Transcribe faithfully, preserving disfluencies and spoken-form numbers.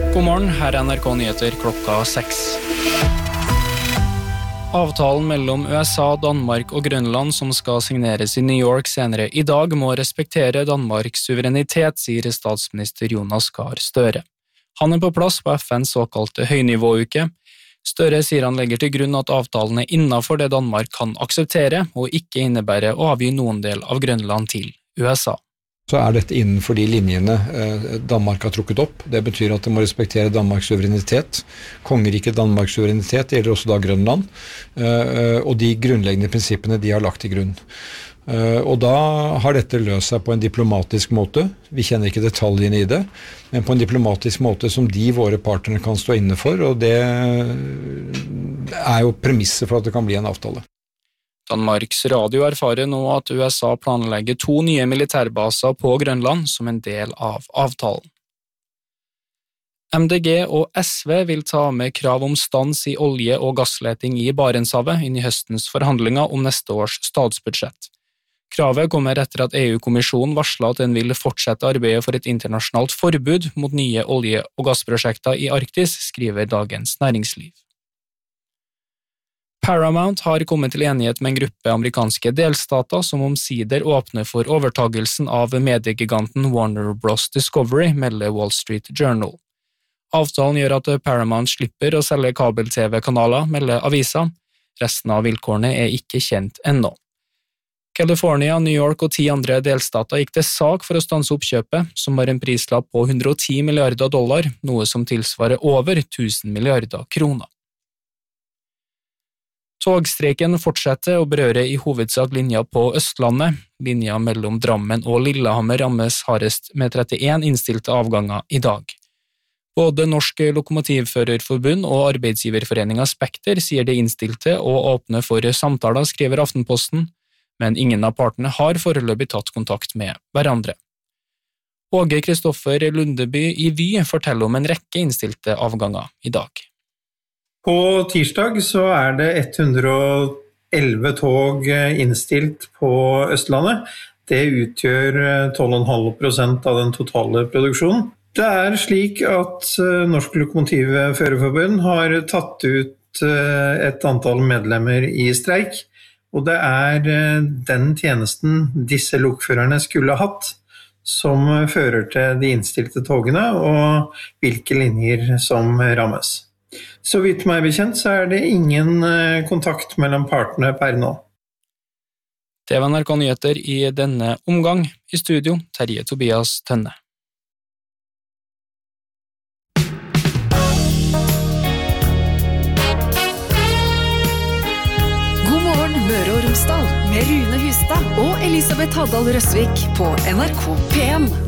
God morgen, her er N R K Nyheter klokka seks. Avtalen mellom U S A, Danmark og Grønland som skal signeres i New York senere i dag må respektere Danmarks suverenitet, sier statsminister Jonas Gahr Støre. Han er på plass på F N's såkalte høynivåuke. Støre sier han legger til grunn at avtalen er innenfor det Danmark kan akseptere, og ikke innebærer å avgi noen del av Grønland til U S A. Så er dette innenfor de linjene Danmark har trukket opp. Det betyr at det må respektere Danmarks suverenitet. Kongeriket Danmarks suverenitet gjelder også da Grønland, og de grunnleggende prinsippene de har lagt til grunn. Og da har dette løst seg på en diplomatisk måte. Vi kjenner ikke detaljene i det, men på en diplomatisk måte som de våre partnere kan stå inne for, og det er jo premisset for at det kan bli en avtale. Danmarks Radio erfarer nå at U S A planlegger to nye militærbaser på Grønland som en del av avtalen. M D G og S V vil ta med krav om stans i olje- og gassleting i Barentshavet inn i høstens forhandlinger om neste års statsbudsjett. Kravet kommer etter at E U-kommisjonen varslet at den vil fortsette arbeidet for et internasjonalt forbud mot nye olje- og gassprosjekter i Arktis, skriver Dagens Næringsliv. Paramount har kommet til enighet med en gruppe amerikanske delstater som omsider åpner for overtagelsen av mediegiganten Warner Bros. Discovery, melder Wall Street Journal. Avtalen gjør at Paramount slipper å selge kabel-T V-kanaler, melder avisa. Resten av vilkårene er ikke kjent ennå. California, New York og ti andre delstater gikk til sak for å stanse oppkjøpet, som har en prislapp på hundre og ti milliarder dollar, noe som tilsvarer over tusen milliarder kroner. Togstreiken fortsetter å berøre i hovedsak linja på Østlandet. Linja mellom Drammen og Lillehammer rammes hardest med trettien innstilte avganger i dag. Både Norsk Lokomotivførerforbund og Arbeidsgiverforeningen Spekter sier de innstilte og åpne for samtaler, skriver Aftenposten, men ingen av partene har foreløpig tatt kontakt med hverandre. Åge Kristoffer Lundeby i Vy forteller om en rekke innstilte avganger i dag. På tirsdag så er det ett hundre og elleve tog innstilt på Østlandet. Det utgjør tolv komma fem prosent av den totale produksjonen. Det er slik at Norsk Lokomotivførerforbund har tatt ut et antall medlemmer i streik, og det er den tjenesten disse lokførerne skulle hatt som fører til de innstilte togene og hvilke linjer som rammes. Så vidt meg bekjent så er det ingen kontakt mellom partene per nå. Det var N R K Nyheter i denne omgang. I studio, Terje Tobias Tønne. God morgen, Møre og Romsdal, med Rune Hustad og Elisabeth Haddal Røsvik på N R K P M.